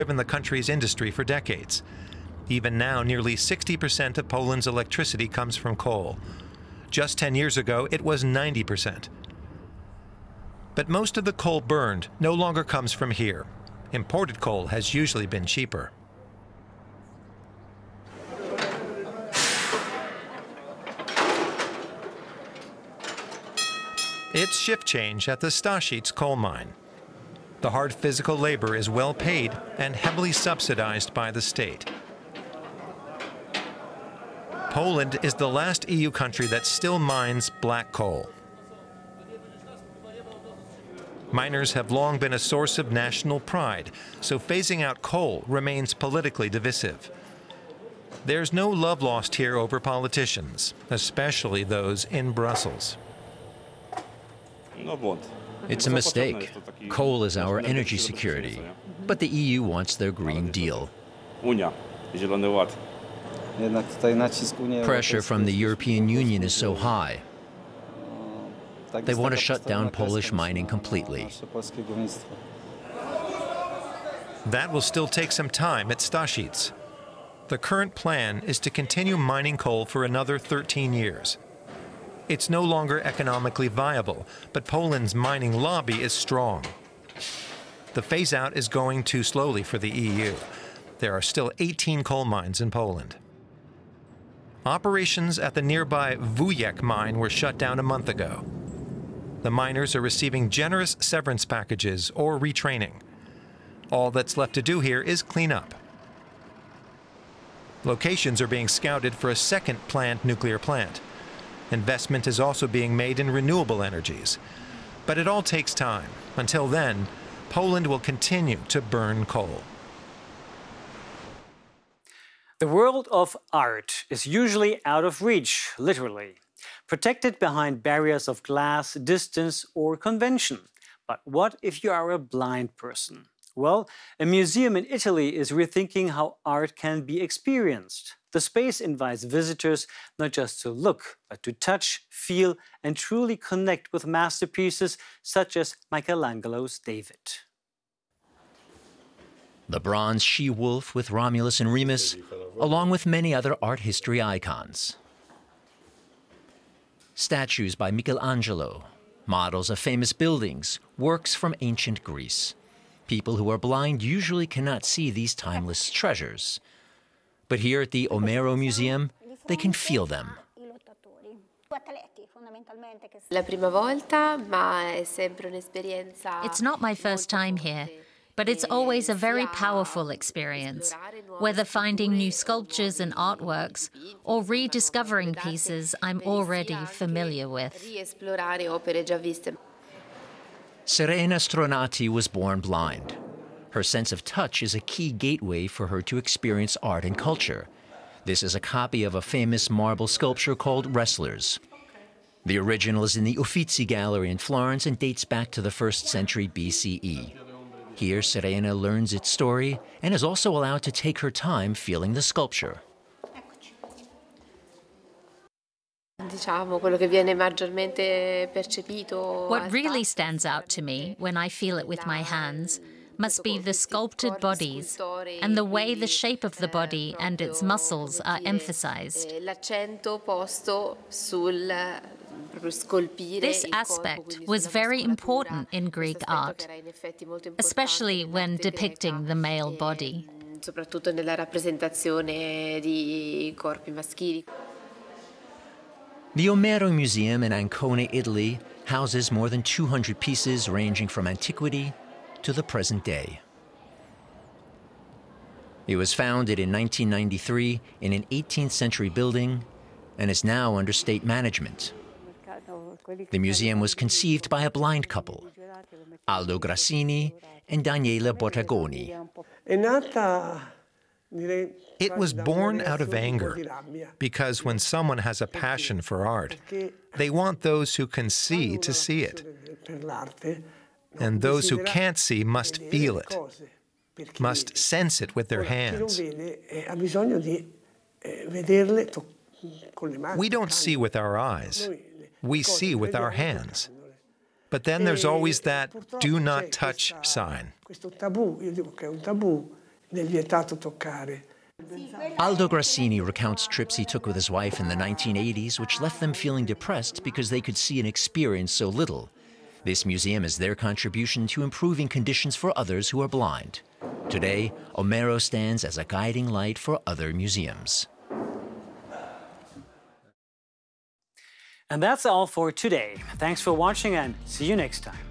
driven the country's industry for decades. Even now, nearly 60% of Poland's electricity comes from coal. Just 10 years ago, it was 90%. But most of the coal burned no longer comes from here. Imported coal has usually been cheaper. It's shift change at the Staszic coal mine. The hard physical labor is well paid and heavily subsidized by the state. Poland is the last EU country that still mines black coal. Miners have long been a source of national pride, so phasing out coal remains politically divisive. There's no love lost here over politicians, especially those in Brussels. It's a mistake. Coal is our energy security, but the EU wants their Green Deal. Pressure from the European Union is so high. They want to shut down Polish mining completely. That will still take some time at Staszic. The current plan is to continue mining coal for another 13 years. It's no longer economically viable, but Poland's mining lobby is strong. The phase-out is going too slowly for the EU. There are still 18 coal mines in Poland. Operations at the nearby Wujek mine were shut down a month ago. The miners are receiving generous severance packages or retraining. All that's left to do here is clean up. Locations are being scouted for a second planned nuclear plant. Investment is also being made in renewable energies. But it all takes time. Until then, Poland will continue to burn coal. The world of art is usually out of reach, literally, protected behind barriers of glass, distance, or convention. But what if you are a blind person? Well, a museum in Italy is rethinking how art can be experienced. The space invites visitors not just to look, but to touch, feel, and truly connect with masterpieces such as Michelangelo's David. The bronze she-wolf with Romulus and Remus, along with many other art history icons. Statues by Michelangelo, models of famous buildings, works from ancient Greece. People who are blind usually cannot see these timeless treasures. But here at the Omero Museum, they can feel them. It's not my first time here, but it's always a very powerful experience, whether finding new sculptures and artworks or rediscovering pieces I'm already familiar with. Serena Stronati was born blind. Her sense of touch is a key gateway for her to experience art and culture. This is a copy of a famous marble sculpture called Wrestlers. The original is in the Uffizi Gallery in Florence and dates back to the 1st century BCE. Here, Serena learns its story and is also allowed to take her time feeling the sculpture. What really stands out to me when I feel it with my hands must be the sculpted bodies and the way the shape of the body and its muscles are emphasized. This aspect was very important in Greek art, especially when depicting the male body. The Omero Museum in Ancona, Italy, houses more than 200 pieces ranging from antiquity to the present day. It was founded in 1993 in an 18th century building and is now under state management. The museum was conceived by a blind couple, Aldo Grassini and Daniela Bottagoni. It was born out of anger, because when someone has a passion for art, they want those who can see to see it. And those who can't see must feel it, must sense it with their hands. We don't see with our eyes. We see with our hands. But then there's always that do not touch sign. nel vietato toccare. Aldo Grassini recounts trips he took with his wife in the 1980s, which left them feeling depressed because they could see and experience so little. This museum is their contribution to improving conditions for others who are blind. Today, Omero stands as a guiding light for other museums. And that's all for today. Thanks for watching and see you next time.